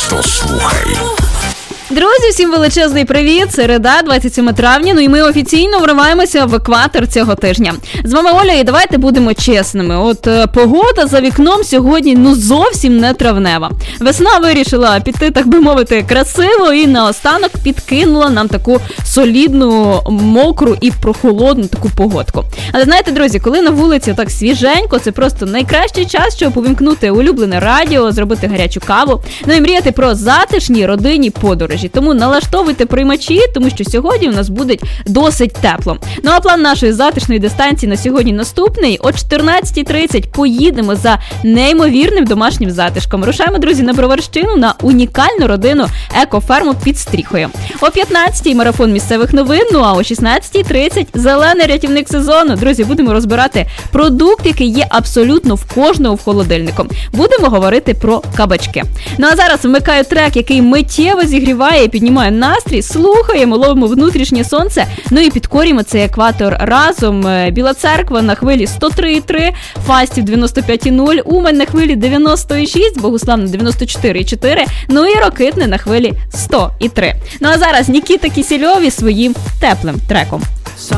Просто слухай. Друзі, всім величезний привіт! Середа, 27 травня, ну і ми офіційно вриваємося в екватор цього тижня. З вами Оля, і давайте будемо чесними. От погода за вікном сьогодні зовсім не травнева. Весна вирішила піти, так би мовити, красиво і наостанок підкинула нам таку солідну, мокру і прохолодну таку погодку. Але знаєте, друзі, коли на вулиці так свіженько, це просто найкращий час, щоб увімкнути улюблене радіо, зробити гарячу каву, ну і мріяти про затишні родинні подорожі. Тому налаштовуйте приймачі, тому що сьогодні у нас буде досить тепло. Ну а план нашої затишної дистанції на сьогодні наступний. О 14:30 поїдемо за неймовірним домашнім затишком. Рушаємо, друзі, на Броварщину, на унікальну родину екоферму під Стріхою. О 15:00 марафон місцевих новин, ну а о 16:30 зелений рятівник сезону. Друзі, будемо розбирати продукт, який є абсолютно в кожного в холодильнику. Будемо говорити про кабачки. Ну а зараз вмикаю трек, який миттєво зігріває і піднімає настрій, слухаємо, ловимо внутрішнє сонце, ну і підкорюємо цей екватор разом. Біла Церква на хвилі 103,3, Фастів 95,0, Умань на хвилі 90,6, Богуслав на 94,4, ну і Рокитне на хвилі 100,3. Ну а зараз Нікіта Кісельов із своїм теплим треком.